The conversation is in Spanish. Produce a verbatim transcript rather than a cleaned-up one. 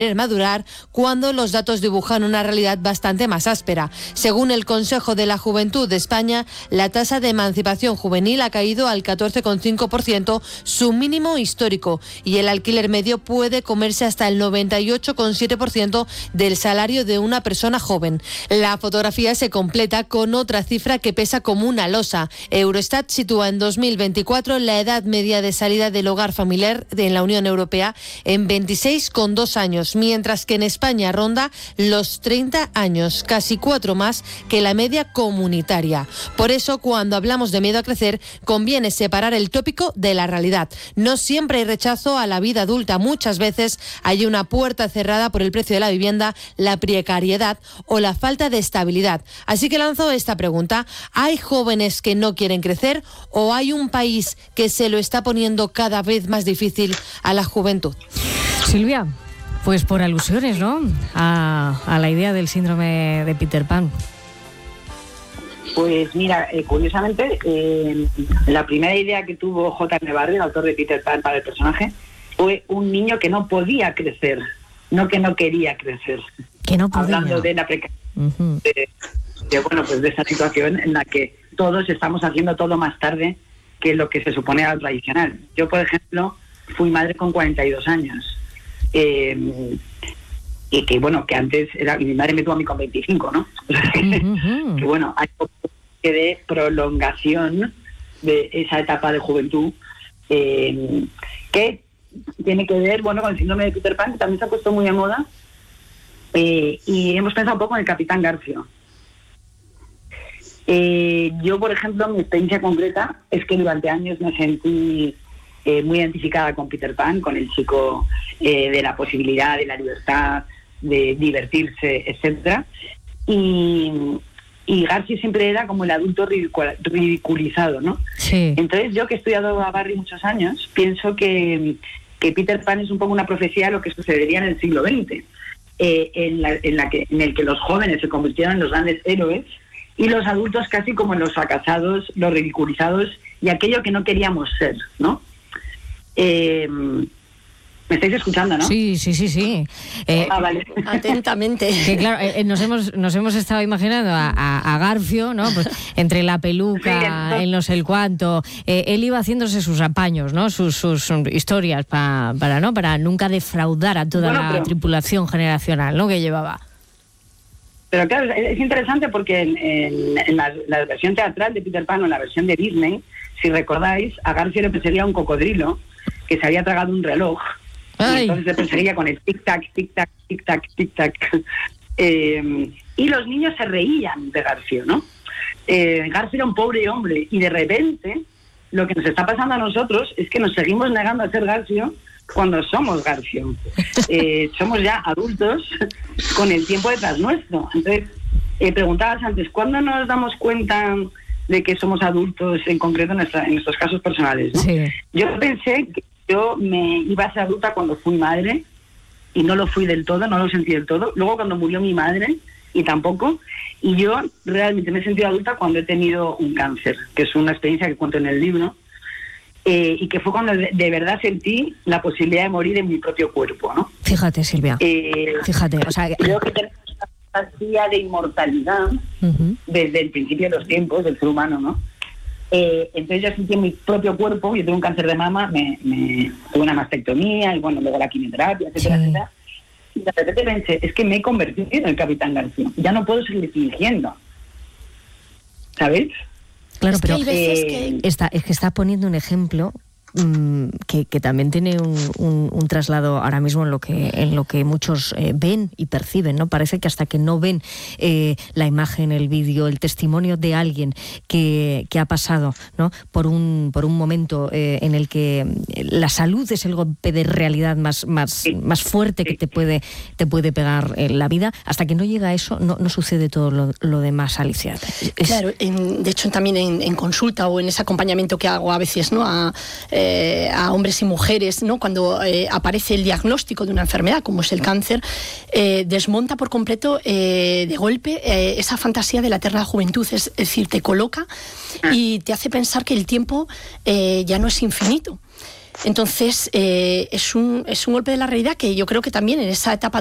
madurar cuando los datos dibujan una realidad bastante más áspera. Según el Consejo de la Juventud de España, la tasa de emancipación juvenil ha caído al catorce coma cinco por ciento, su mínimo histórico, y el alquiler medio puede comerse hasta el noventa y ocho coma siete por ciento del salario de una persona joven. La fotografía se completa con otra cifra que pesa como una losa. Eurostat sitúa en dos mil veinticuatro la edad media de salida del hogar familiar en la Unión Europea en veintiséis coma dos años, mientras que en España ronda los treinta años, casi cuatro más que la media comunitaria. Por eso, cuando hablamos de miedo a crecer, conviene separar el tópico de la realidad. No siempre hay rechazo a la vida adulta, muchas veces hay una puerta cerrada por el precio de la vivienda, la precariedad o la falta de estabilidad. Así que lanzo esta pregunta: ¿hay jóvenes que no quieren crecer o hay un país que se lo está poniendo cada vez más difícil a la juventud? Silvia, pues por alusiones, ¿no?, a, a la idea del síndrome de Peter Pan. Pues mira, eh, curiosamente, eh, la primera idea que tuvo J M Barrie, el autor de Peter Pan, para el personaje, fue un niño que no podía crecer, no que no quería crecer. Que no podía. Hablando de la precariedad, uh-huh. de, de, bueno, pues de esa situación en la que todos estamos haciendo todo más tarde que lo que se supone a lo tradicional. Yo, por ejemplo, fui madre con cuarenta y dos años. Eh, y que bueno, que antes era, mi madre me tuvo a mí con veinticinco, ¿no? Uh-huh. Que bueno, hay un poco de prolongación de esa etapa de juventud eh, que tiene que ver, bueno, con el síndrome de Peter Pan, que también se ha puesto muy de moda, eh, y hemos pensado un poco en el Capitán Garfio. Eh, yo, por ejemplo, mi experiencia concreta es que durante años me sentí Eh, muy identificada con Peter Pan, con el chico eh, de la posibilidad, de la libertad, de divertirse, etcétera. Y, y Garfio siempre era como el adulto ridicul- ridiculizado, ¿no? Sí. Entonces yo, que he estudiado a Barrie muchos años, pienso que, que Peter Pan es un poco una profecía de lo que sucedería en el siglo veinte, eh, en, la, en, la que, en el que los jóvenes se convirtieron en los grandes héroes y los adultos casi como en los fracasados, los ridiculizados y aquello que no queríamos ser, ¿no? Eh, ¿Me estáis escuchando, no? Sí, sí, sí, sí. Eh, ah, vale. Atentamente. Que claro, eh, nos hemos nos hemos estado imaginando a, a, a Garfio, ¿no? Pues entre la peluca, sí, el no sé el cuánto, eh, él iba haciéndose sus apaños, ¿no? Sus, sus historias pa, para, ¿no? Para nunca defraudar a toda bueno, la pero, tripulación generacional, ¿no?, que llevaba. Pero claro, es interesante porque en, en, en la, la versión teatral de Peter Pan o en la versión de Disney, si recordáis, a Garfio le perseguía un cocodrilo que se había tragado un reloj. Ay. Y entonces se perseguía con el tic-tac, tic-tac, tic-tac, tic-tac. Eh, y los niños se reían de Garfio, ¿no? Eh, Garfio era un pobre hombre y de repente lo que nos está pasando a nosotros es que nos seguimos negando a ser Garfio cuando somos Garfio. Eh, somos ya adultos con el tiempo detrás nuestro. Entonces, eh, preguntabas antes, ¿cuándo nos damos cuenta de que somos adultos, en concreto en, nuestra, en nuestros casos personales, ¿no? Sí. Yo pensé que yo me iba a ser adulta cuando fui madre y no lo fui del todo, no lo sentí del todo. Luego cuando murió mi madre y tampoco. Y yo realmente me he sentido adulta cuando he tenido un cáncer, que es una experiencia que cuento en el libro, eh, y que fue cuando de, de verdad sentí la posibilidad de morir en mi propio cuerpo, ¿no? Fíjate, Silvia. Eh, Fíjate, o sea, creo que tenemos una fantasía de inmortalidad uh-huh. desde el principio de los tiempos del ser humano, ¿no? Eh, entonces yo sentí en mi propio cuerpo, yo tengo un cáncer de mama, me, me tuve una mastectomía y bueno, luego la quimioterapia, etcétera, sí. etcétera. Y de repente pensé, es que me he convertido en el Capitán Garfio, ya no puedo seguir fingiendo, ¿sabes? Claro, es pero que hay veces eh, que... Está, es que está poniendo un ejemplo mmm, que, que también tiene un, un, un traslado ahora mismo en lo que en lo que muchos eh, ven y perciben, ¿no? Parece que hasta que no ven eh, la imagen, el vídeo, el testimonio de alguien que, que ha pasado, ¿no?, por un por un momento eh, en el que la salud es el golpe de realidad más más, sí. más fuerte que te puede te puede pegar en la vida, hasta que no llega a eso no, no sucede todo lo, lo demás, Alicia. Es... Claro, en, de hecho también en, en consulta o en ese acompañamiento que hago a veces, ¿no?, a Eh, a hombres y mujeres, ¿no?, cuando eh, aparece el diagnóstico de una enfermedad como es el cáncer, eh, desmonta por completo eh, de golpe eh, esa fantasía de la eterna juventud, es, es decir, te coloca y te hace pensar que el tiempo eh, ya no es infinito. Entonces, eh, es, un, es un golpe de la realidad que yo creo que también en esa etapa